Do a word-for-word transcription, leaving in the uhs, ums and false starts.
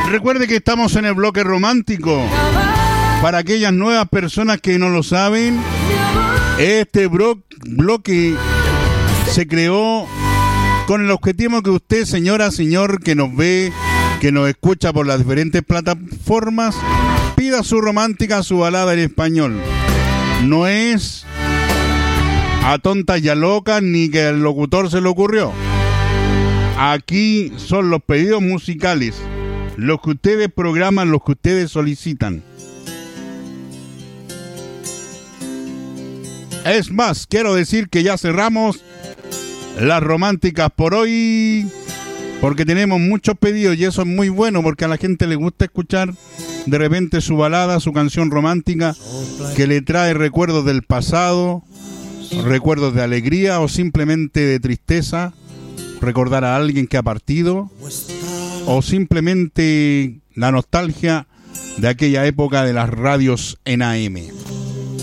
Recuerde que estamos en el bloque romántico. Para aquellas nuevas personas que no lo saben, este bro- bloque se creó con el objetivo que usted, señora, señor, que nos ve, que nos escucha por las diferentes plataformas, pida su romántica, su balada en español. No es a tontas y a locas ni que al locutor se le ocurrió. Aquí son los pedidos musicales, los que ustedes programan, los que ustedes solicitan. Es más, quiero decir que ya cerramos las románticas por hoy, porque tenemos muchos pedidos y eso es muy bueno, porque a la gente le gusta escuchar de repente su balada, su canción romántica, que le trae recuerdos del pasado, recuerdos de alegría o simplemente de tristeza, recordar a alguien que ha partido, o simplemente la nostalgia de aquella época de las radios en A M.